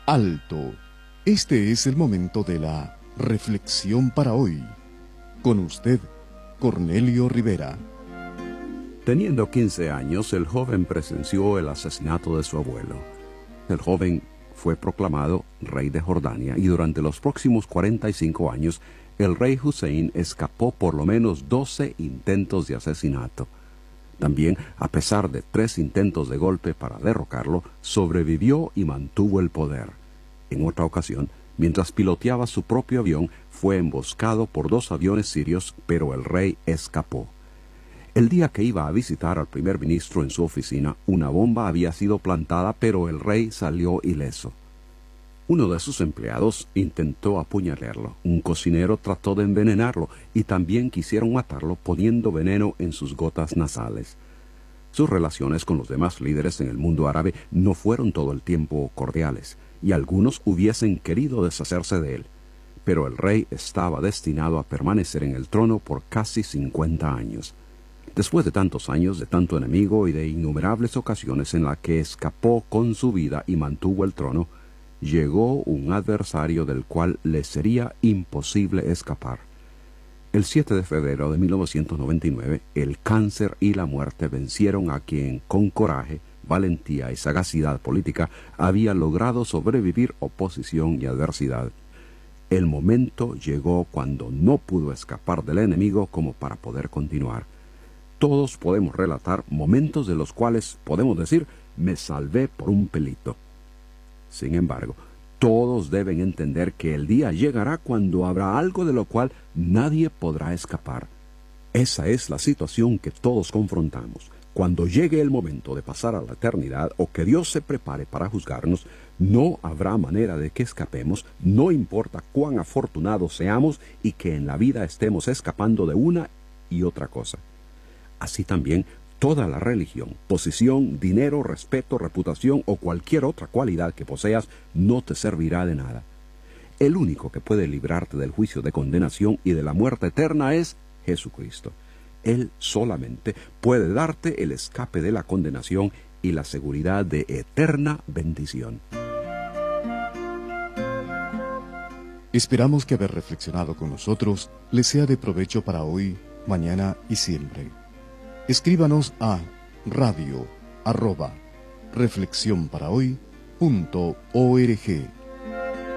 Alto. Este es el momento de la reflexión para hoy. Con usted, Cornelio Rivera. Teniendo 15 años, el joven presenció el asesinato de su abuelo. El joven fue proclamado rey de Jordania y durante los próximos 45 años, el rey Hussein escapó por lo menos 12 intentos de asesinato. También, a pesar de 3 intentos de golpe para derrocarlo, sobrevivió y mantuvo el poder. En otra ocasión, mientras piloteaba su propio avión, fue emboscado por 2 aviones sirios, pero el rey escapó. El día que iba a visitar al primer ministro en su oficina, una bomba había sido plantada, pero el rey salió ileso. Uno de sus empleados intentó apuñalarlo, un cocinero trató de envenenarlo y también quisieron matarlo poniendo veneno en sus gotas nasales. Sus relaciones con los demás líderes en el mundo árabe no fueron todo el tiempo cordiales, y algunos hubiesen querido deshacerse de él. Pero el rey estaba destinado a permanecer en el trono por casi 50 años. Después de tantos años, de tanto enemigo y de innumerables ocasiones en las que escapó con su vida y mantuvo el trono, llegó un adversario del cual le sería imposible escapar. El 7 de febrero de 1999, el cáncer y la muerte vencieron a quien, con coraje, valentía y sagacidad política, había logrado sobrevivir oposición y adversidad. El momento llegó cuando no pudo escapar del enemigo como para poder continuar. Todos podemos relatar momentos de los cuales podemos decir, me salvé por un pelito. Sin embargo, todos deben entender que el día llegará cuando habrá algo de lo cual nadie podrá escapar. Esa es la situación que todos confrontamos. Cuando llegue el momento de pasar a la eternidad o que Dios se prepare para juzgarnos, no habrá manera de que escapemos, no importa cuán afortunados seamos y que en la vida estemos escapando de una y otra cosa. Así también, toda la religión, posición, dinero, respeto, reputación o cualquier otra cualidad que poseas no te servirá de nada. El único que puede librarte del juicio de condenación y de la muerte eterna es Jesucristo. Él solamente puede darte el escape de la condenación y la seguridad de eterna bendición. Esperamos que haber reflexionado con nosotros les sea de provecho para hoy, mañana y siempre. Escríbanos a radio@reflexionparahoy.org.